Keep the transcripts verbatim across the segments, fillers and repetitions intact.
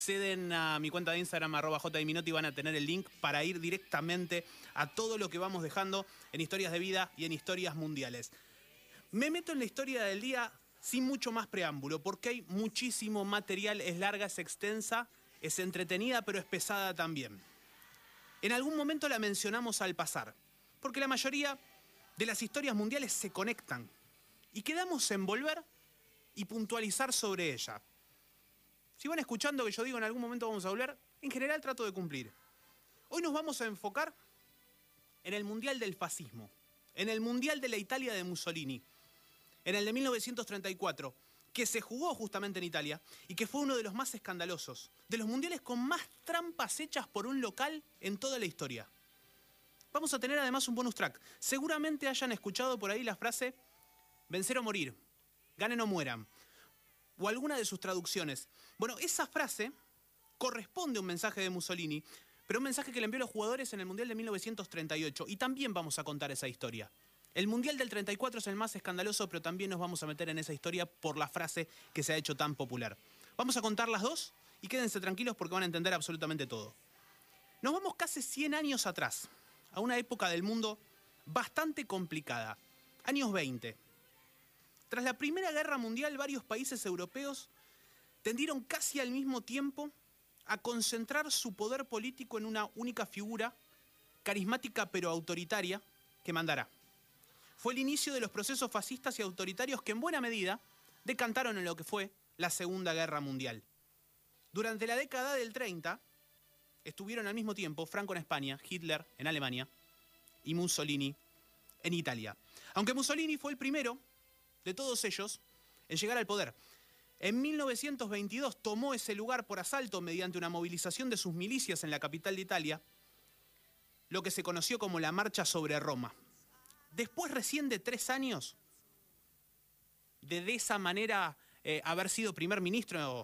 Acceden a mi cuenta de Instagram, arroba jminotti, y van a tener el link para ir directamente a todo lo que vamos dejando en Historias de Vida y en Historias Mundiales. Me meto en la historia del día sin mucho más preámbulo, porque hay muchísimo material, es larga, es extensa, es entretenida, pero es pesada también. En algún momento la mencionamos al pasar, porque la mayoría de las historias mundiales se conectan y quedamos en volver y puntualizar sobre ella. Si van escuchando que yo digo en algún momento vamos a volver, en general trato de cumplir. Hoy nos vamos a enfocar en el Mundial del Fascismo, en el Mundial de la Italia de Mussolini, en el de mil novecientos treinta y cuatro, que se jugó justamente en Italia y que fue uno de los más escandalosos, de los mundiales con más trampas hechas por un local en toda la historia. Vamos a tener además un bonus track. Seguramente hayan escuchado por ahí la frase vencer o morir, ganen o mueran, o alguna de sus traducciones. Bueno, esa frase corresponde a un mensaje de Mussolini, pero un mensaje que le envió a los jugadores en el Mundial de mil novecientos treinta y ocho, y también vamos a contar esa historia. El Mundial del treinta y cuatro es el más escandaloso, pero también nos vamos a meter en esa historia por la frase que se ha hecho tan popular. Vamos a contar las dos y quédense tranquilos porque van a entender absolutamente todo. Nos vamos casi cien años atrás, a una época del mundo bastante complicada, años veinte. Tras la Primera Guerra Mundial, varios países europeos tendieron casi al mismo tiempo a concentrar su poder político en una única figura, carismática pero autoritaria, que mandará. Fue el inicio de los procesos fascistas y autoritarios que en buena medida decantaron en lo que fue la Segunda Guerra Mundial. Durante la década del treinta estuvieron al mismo tiempo Franco en España, Hitler en Alemania y Mussolini en Italia. Aunque Mussolini fue el primero de todos ellos en llegar al poder. En mil novecientos veintidós tomó ese lugar por asalto mediante una movilización de sus milicias en la capital de Italia, lo que se conoció como la Marcha sobre Roma. Después recién de tres años de de esa manera eh, haber sido primer ministro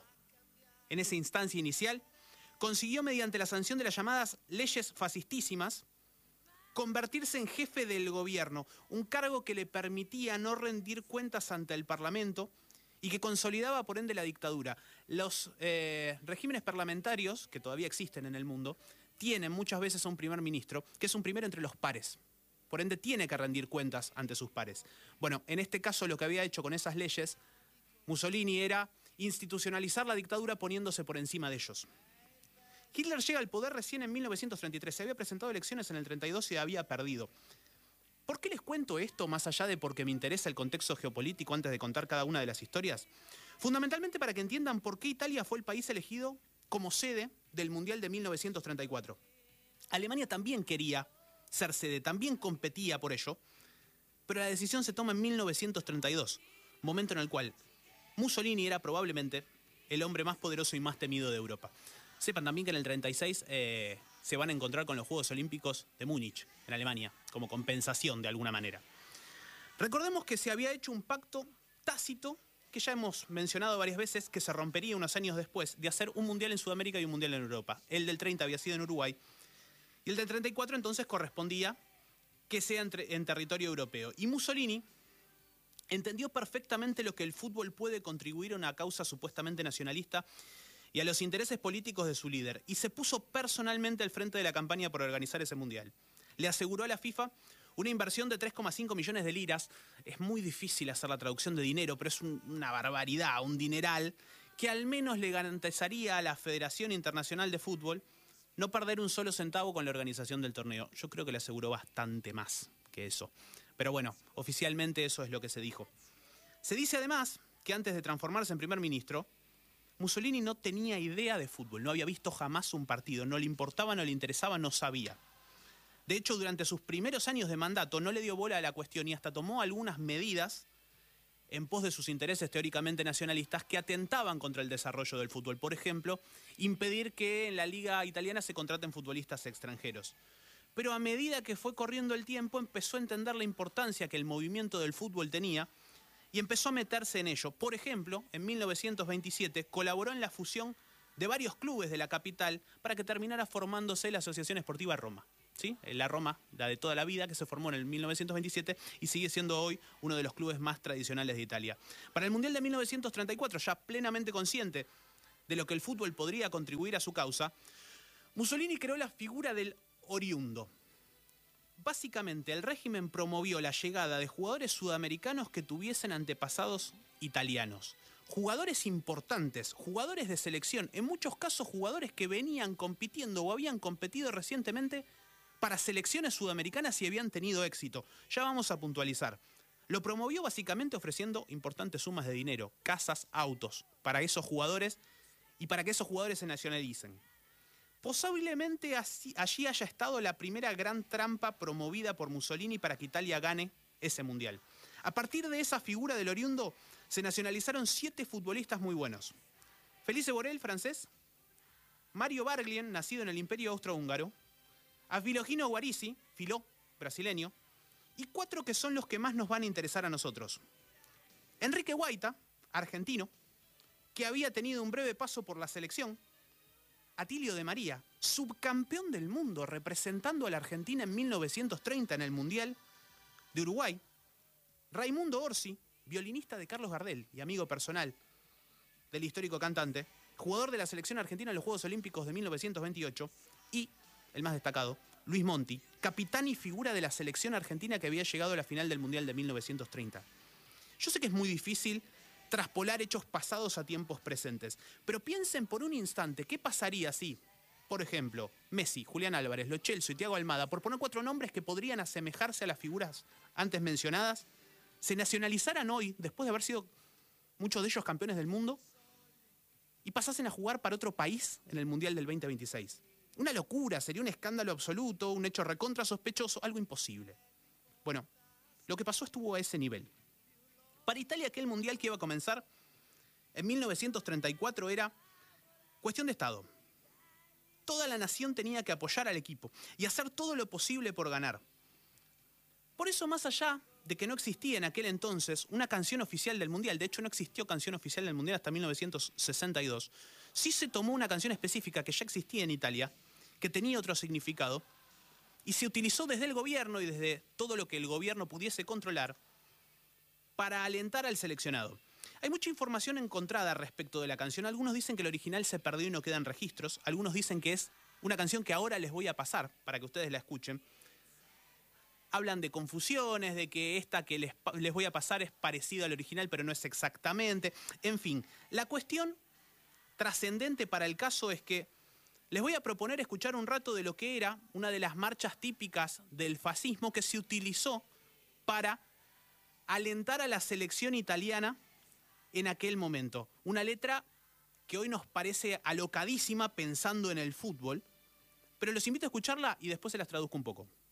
en esa instancia inicial, consiguió mediante la sanción de las llamadas leyes fascistísimas convertirse en jefe del gobierno, un cargo que le permitía no rendir cuentas ante el Parlamento y que consolidaba por ende la dictadura. Los eh, regímenes parlamentarios, que todavía existen en el mundo, tienen muchas veces a un primer ministro, que es un primero entre los pares. Por ende tiene que rendir cuentas ante sus pares. Bueno, en este caso lo que había hecho con esas leyes Mussolini era institucionalizar la dictadura poniéndose por encima de ellos. Hitler llega al poder recién en mil novecientos treinta y tres. Se había presentado elecciones en el treinta y dos y había perdido. ¿Por qué les cuento esto más allá de porque me interesa el contexto geopolítico antes de contar cada una de las historias? Fundamentalmente para que entiendan por qué Italia fue el país elegido como sede del Mundial de mil novecientos treinta y cuatro. Alemania también quería ser sede, también competía por ello, pero la decisión se toma en mil novecientos treinta y dos, momento en el cual Mussolini era probablemente el hombre más poderoso y más temido de Europa. Sepan también que en el treinta y seis eh, se van a encontrar con los Juegos Olímpicos de Múnich, en Alemania, como compensación de alguna manera. Recordemos que se había hecho un pacto tácito, que ya hemos mencionado varias veces, que se rompería unos años después, de hacer un mundial en Sudamérica y un mundial en Europa. El del treinta había sido en Uruguay, y el del treinta y cuatro entonces correspondía que sea en, en territorio europeo. Y Mussolini entendió perfectamente lo que el fútbol puede contribuir a una causa supuestamente nacionalista y a los intereses políticos de su líder, y se puso personalmente al frente de la campaña por organizar ese mundial. Le aseguró a la FIFA una inversión de tres coma cinco millones de liras, es muy difícil hacer la traducción de dinero, pero es un, una barbaridad, un dineral, que al menos le garantizaría a la Federación Internacional de Fútbol no perder un solo centavo con la organización del torneo. Yo creo que le aseguró bastante más que eso. Pero bueno, oficialmente eso es lo que se dijo. Se dice además que antes de transformarse en primer ministro, Mussolini no tenía idea de fútbol, no había visto jamás un partido, no le importaba, no le interesaba, no sabía. De hecho, durante sus primeros años de mandato no le dio bola a la cuestión y hasta tomó algunas medidas en pos de sus intereses teóricamente nacionalistas que atentaban contra el desarrollo del fútbol. Por ejemplo, impedir que en la liga italiana se contraten futbolistas extranjeros. Pero a medida que fue corriendo el tiempo, empezó a entender la importancia que el movimiento del fútbol tenía y empezó a meterse en ello. Por ejemplo, en mil novecientos veintisiete colaboró en la fusión de varios clubes de la capital para que terminara formándose la Asociación Esportiva Roma. ¿Sí? La Roma, la de toda la vida, que se formó en el mil novecientos veintisiete y sigue siendo hoy uno de los clubes más tradicionales de Italia. Para el Mundial de mil novecientos treinta y cuatro, ya plenamente consciente de lo que el fútbol podría contribuir a su causa, Mussolini creó la figura del oriundo. Básicamente, el régimen promovió la llegada de jugadores sudamericanos que tuviesen antepasados italianos. Jugadores importantes, jugadores de selección, en muchos casos jugadores que venían compitiendo o habían competido recientemente para selecciones sudamericanas y habían tenido éxito. Ya vamos a puntualizar. Lo promovió básicamente ofreciendo importantes sumas de dinero, casas, autos, para esos jugadores y para que esos jugadores se nacionalicen. Posiblemente así, allí haya estado la primera gran trampa promovida por Mussolini para que Italia gane ese mundial. A partir de esa figura del oriundo, se nacionalizaron siete futbolistas muy buenos. Felice Borel, francés. Mario Barglien, nacido en el Imperio Austrohúngaro. A Filogino Guarisi, Filó, brasileño. Y cuatro que son los que más nos van a interesar a nosotros. Enrique Guaita, argentino, que había tenido un breve paso por la selección. Atilio de María, subcampeón del mundo, representando a la Argentina en mil novecientos treinta en el Mundial de Uruguay. Raimundo Orsi, violinista de Carlos Gardel y amigo personal del histórico cantante, jugador de la selección argentina en los Juegos Olímpicos de mil novecientos veintiocho. Y, el más destacado, Luis Monti, capitán y figura de la selección argentina que había llegado a la final del Mundial de mil novecientos treinta. Yo sé que es muy difícil traspolar hechos pasados a tiempos presentes, pero piensen por un instante qué pasaría si, por ejemplo, Messi, Julián Álvarez, Lo Celso y Thiago Almada, por poner cuatro nombres que podrían asemejarse a las figuras antes mencionadas, se nacionalizaran hoy, después de haber sido muchos de ellos campeones del mundo, y pasasen a jugar para otro país en el Mundial del veinte veintiséis. Una locura, sería un escándalo absoluto, un hecho recontra sospechoso, algo imposible. Bueno, lo que pasó estuvo a ese nivel. Para Italia, aquel Mundial que iba a comenzar en mil novecientos treinta y cuatro era cuestión de Estado. Toda la nación tenía que apoyar al equipo y hacer todo lo posible por ganar. Por eso, más allá de que no existía en aquel entonces una canción oficial del Mundial, de hecho no existió canción oficial del Mundial hasta mil novecientos sesenta y dos, sí se tomó una canción específica que ya existía en Italia, que tenía otro significado, y se utilizó desde el gobierno y desde todo lo que el gobierno pudiese controlar para alentar al seleccionado. Hay mucha información encontrada respecto de la canción. Algunos dicen que el original se perdió y no quedan registros. Algunos dicen que es una canción que ahora les voy a pasar para que ustedes la escuchen. Hablan de confusiones, de que esta que les, les voy a pasar es parecida al original, pero no es exactamente. En fin, la cuestión trascendente para el caso es que les voy a proponer escuchar un rato de lo que era una de las marchas típicas del fascismo que se utilizó para alentar a la selección italiana en aquel momento. Una letra que hoy nos parece alocadísima pensando en el fútbol, pero los invito a escucharla y después se las traduzco un poco.